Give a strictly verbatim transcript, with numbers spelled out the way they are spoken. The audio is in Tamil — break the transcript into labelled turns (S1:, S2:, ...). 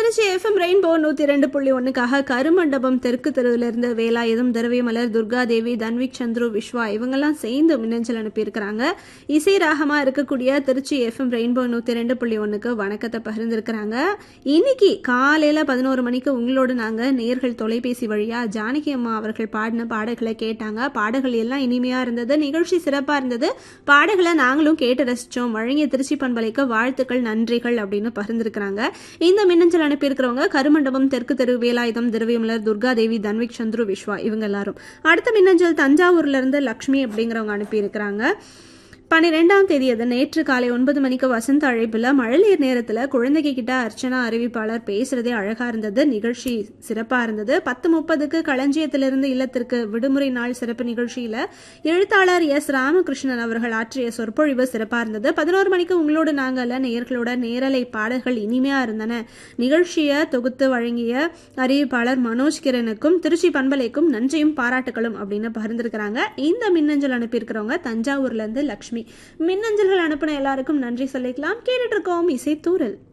S1: திருச்சி எஃப்எம் ரெயின்போ நூத்தி ரெண்டு புள்ளி ஒன்னுக்காக கருமண்டபம் தெற்கு தெருவிலிருந்து வேலாயுதம் திரவியமலர் துர்காதேவி தன்விக் சந்துரு விஸ்வா இவங்கெல்லாம் சேர்ந்து மின்னஞ்சல் அனுப்பியிருக்கிறாங்க. இசை ராகமா இருக்கக்கூடிய திருச்சி எஃப்எம் ரெயின்போ நூத்தி ரெண்டு புள்ளி ஒன்னுக்கு வணக்கத்தை பகிர்ந்திருக்கிறாங்க. இன்னைக்கு காலையில பதினோரு மணிக்கு உங்களோடு நாங்க நேர்கள் தொலைபேசி வழியா ஜானகி அம்மா அவர்கள் பாடின பாடல்களை கேட்டாங்க. பாடல்கள் எல்லாம் இனிமையா இருந்தது, நிகழ்ச்சி சிறப்பா இருந்தது, பாடல்களை நாங்களும் கேட்டு ரசிச்சோம். வழங்கிய திருச்சி பண்பலைக்கு வாழ்த்துக்கள், நன்றிகள் அப்படின்னு பகிர்ந்திருக்கிறாங்க. இந்த மின்னஞ்சல் அனுப்பியிருக்கிறவங்க கருமண்டபம் தெற்கு தெரு வேலாயுதம் திரவியமலர் துர்காதேவி தன்விக் சந்துரு விஸ்வா இவங்க எல்லாரும். அடுத்த மின்னஞ்சல் தஞ்சாவூர்ல இருந்து லக்ஷ்மி அப்படிங்கிறவங்க அனுப்பியிருக்கிறாங்க. பன்னிரெண்டாம் தேதி அது நேற்று காலை ஒன்பது மணிக்கு வசந்த அழைப்புல மழலையர் நேரத்துல குழந்தைங்க கிட்ட அர்ச்சனா அறிவிப்பாளர் பேசுறதே அழகா இருந்தது, நிகழ்ச்சி சிறப்பா இருந்தது. பத்து முப்பதுக்கு களஞ்சியத்திலிருந்து இல்லத்திற்கு விடுமுறை நாள் சிறப்பு நிகழ்ச்சியில எழுத்தாளர் எஸ் ராமகிருஷ்ணன் அவர்கள் ஆற்றிய சொற்பொழிவு சிறப்பா இருந்தது. பதினோரு மணிக்கு உங்களோட நாங்கள நேயர்களோட நேரலை பாடல்கள் இனிமையா இருந்தன. நிகழ்ச்சியை தொகுத்து வழங்கிய அறிவிப்பாளர் மனோஜ் கிரனுக்கும் திருச்சி பண்பலைக்கும் நன்றியும் பாராட்டுகளும் அப்படின்னு பகிர்ந்திருக்கிறாங்க. இந்த மின்னஞ்சல் அனுப்பியிருக்கிறவங்க தஞ்சாவூர்ல இருந்து லக்ஷ்மி. மின்னஞ்சல்கள் அனுப்பின எல்லாருக்கும் நன்றி சொல்லிக்கலாம். கேட்டுட்டு இருக்கோம் இசை தூரல்.